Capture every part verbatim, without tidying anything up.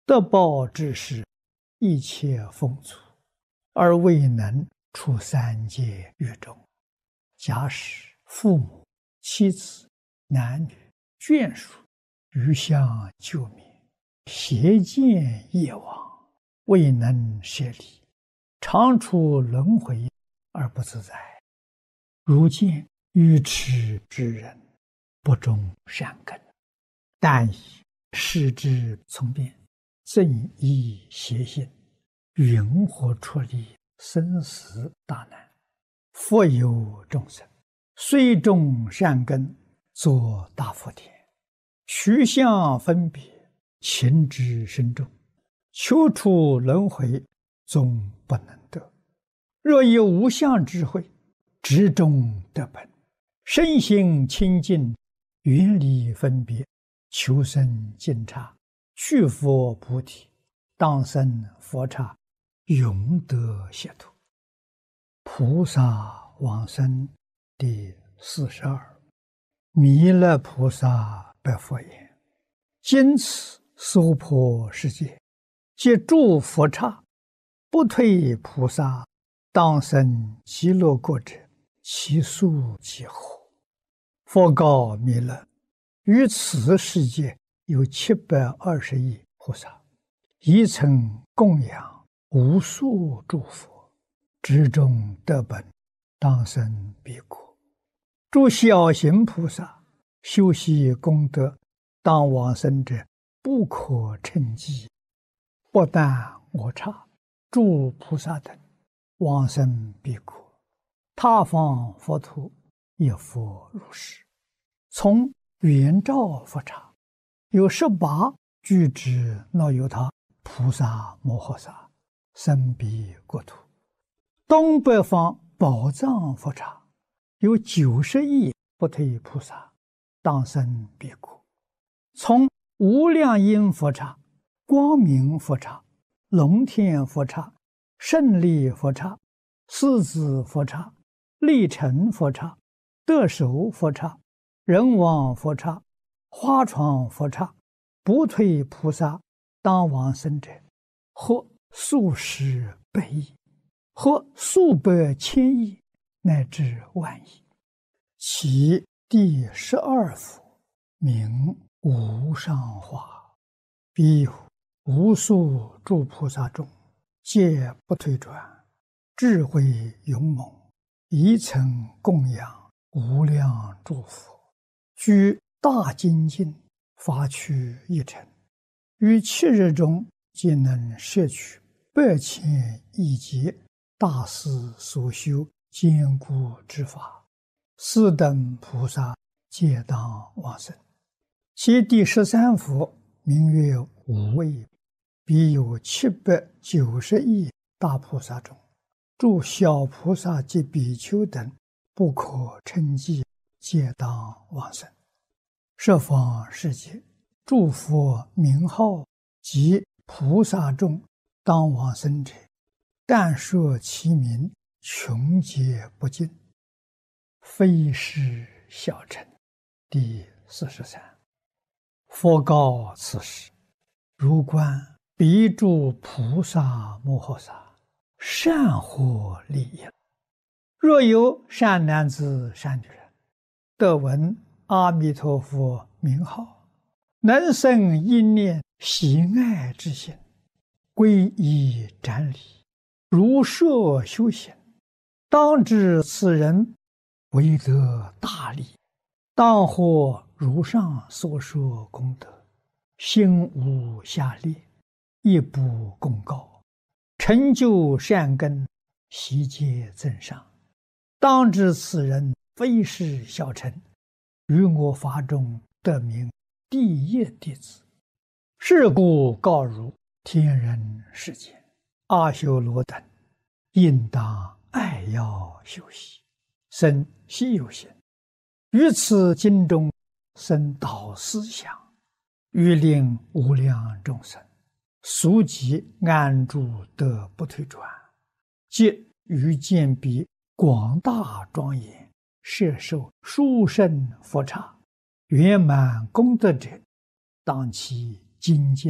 得报之时，一切丰足，而未能出三界狱中。假使父母、妻子、男女、眷属余相救灭，邪见业往，未能舍离，常处轮回而不自在。如见愚痴之人，不种善根，但以视之从变，正依邪性，云何出离生死大难？复有众生，虽种善根，作大福田，取相分别，情之深重，求出轮回，终不能得。若以无相智慧，执中得本，身心清净，远离分别，求生净刹，去佛菩提，当生佛刹，永得解脱。菩萨往生第四十二。弥勒菩萨白佛言：今此娑婆世界，皆诸佛刹，不退菩萨，当生极乐国者，其数几何？佛告弥勒：于此世界有七百二十亿菩萨，一曾供养无数诸佛，执中得本，当生彼国。诸小行菩萨修习功德，当往生者不可称计。不但我刹、诸菩萨等往生彼国，他方佛土亦复如是。从圆照佛刹有十八具之那由他菩萨摩诃萨生彼国土。东北方宝藏佛刹有九十亿不退菩萨，当生彼国。从无量音佛刹、光明佛刹、龙天佛刹、胜利佛刹、狮子佛刹、力成佛刹、得手佛刹、人王佛刹、花床佛刹，不退菩萨当往生者，或数十百亿，或数百千亿，乃至万亿。其第十二佛名无上化，彼有无数诸菩萨中，皆不退转，智慧勇猛，一曾供养无量诸佛，居大精进，发趣一尘，于七日中皆能摄取百千亿劫大师所修坚固之法，斯等菩萨皆当往生。其第十三佛名曰无畏，彼有七百九十亿大菩萨中，诸小菩萨及比丘等不可称计，皆当往生。十方世界诸佛名号及菩萨众当往生者，但说其名，穷劫不尽，非是小乘。第四十三。佛告此时：如观彼诸菩萨摩诃萨，善获利益。若有善男子善女人，得闻阿弥陀佛名号，能生一念喜爱之心，皈依瞻礼，如设修行，当知此人为得大利，当获如上所说功德，心无下劣，亦不公告，成就善根，悉皆增上。当知此人非是小乘，于我法中得名第一弟子。是故告汝天人世间阿修罗等，应当爱要修习，生希有行，于此经中生导思想，欲令无量众生速即安住得不退转，即于见彼广大庄严，摄受殊胜佛刹，圆满功德者，当其精进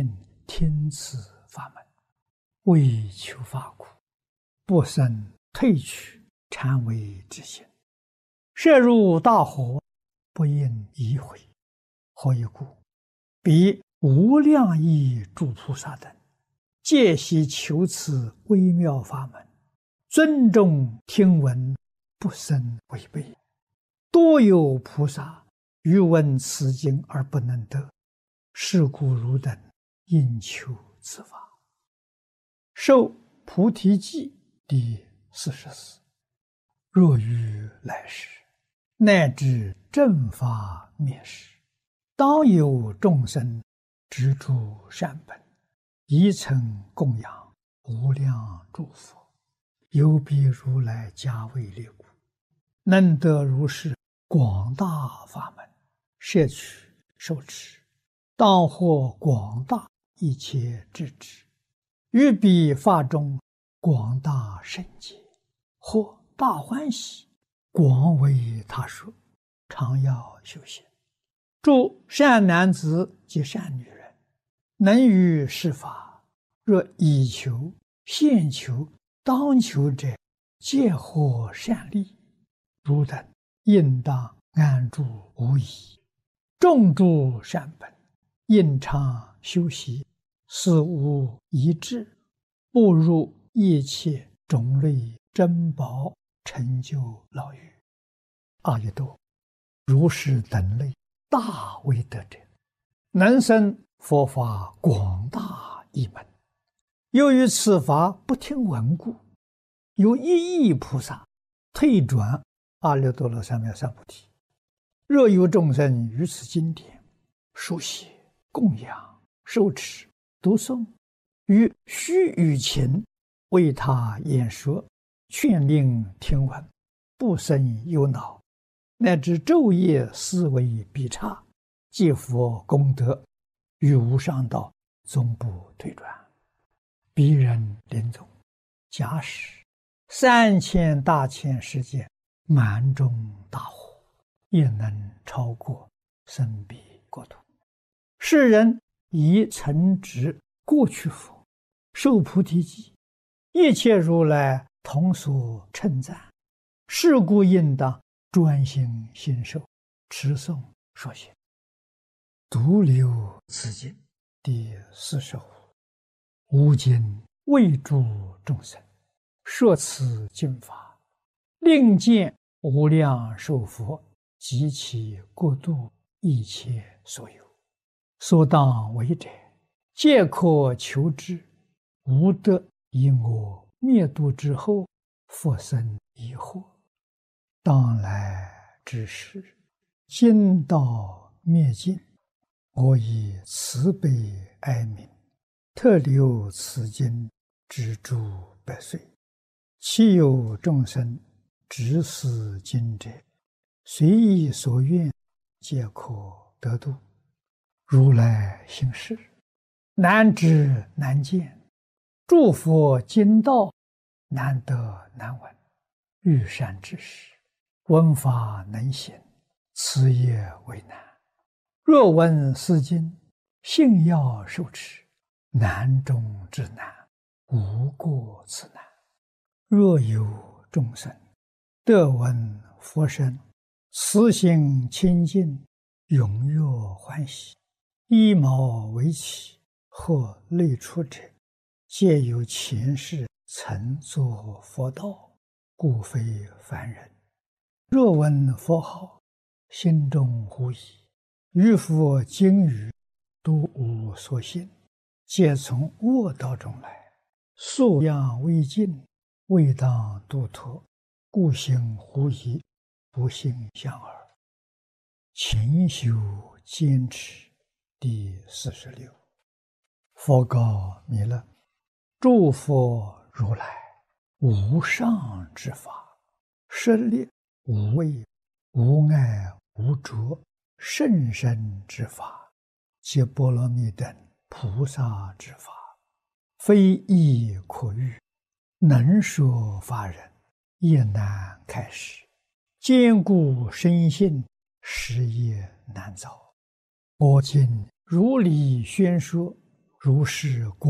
听此法门，为求法苦，不生退去禅为之心。涉入大河，不应移回。何以故？彼无量亿诸菩萨等，皆悉求此微妙法门，尊重听闻，不生违背。多有菩萨欲闻此经而不能得，是故汝等应求此法。受菩提记第四十四。若于来世，乃至正法灭世，当有众生执著善本，宜曾供养无量诸佛，有彼如来加为列故，能得如是广大法门，摄取受持，当获广大一切智智，于彼法中广大圣解，或大欢喜，广为他说，常要修行。诸善男子及善女人，能于是法，若以求、现求、当求者，皆获善利。汝等应当安住无疑，种诸善本，应常修习，死无遗志，步入一切种类珍宝，成就老狱。阿逸多，如是等类大威德者，能生佛法广大一门。由于此法不听闻故，有一亿菩萨退转阿耨多罗三藐三菩提。若有众生于此经典书写、供养、受持、读诵，于须臾前为他演说，劝令听闻，不生忧恼，乃至昼夜思维必差，皆佛功德，于无上道终不退转。彼人临终，假使三千大千世界满中大火，也能超过生彼国土。世人以曾执过去佛，受菩提记，一切如来同所称赞。是故应当专心信受，持诵说写。独留此经第四十五。吾今为诸众生说此经法，令见无量寿佛及其国度一切所有，所当为者，皆可求之。无得因我灭度之后，复生疑惑。当来之时，经道灭尽，我以慈悲哀悯，特留此经之诸百岁。其有众生执此经者，随意所愿，皆可得度。如来行事，难知难见，诸佛经道难得难闻。欲善之事，闻法能行，此也为难。若闻是经，信要受持，难中之难，无过此难。若有众生得闻佛声，慈心清净，踊跃欢喜，衣毛为起或类出者，皆有前世曾作佛道，故非凡人。若闻佛号，心中狐疑，于佛经语都无所信，皆从恶道中来，素养未尽，未当度脱，故行狐疑，不信相耳。勤修坚持第四十六。佛告弥勒：诸佛如来无上之法，舍利无畏无碍无着甚深之法，皆波罗蜜等菩萨之法，非易可喻，能说法人也难开示，坚固深信，实也难造。我今如理宣说， 如是果。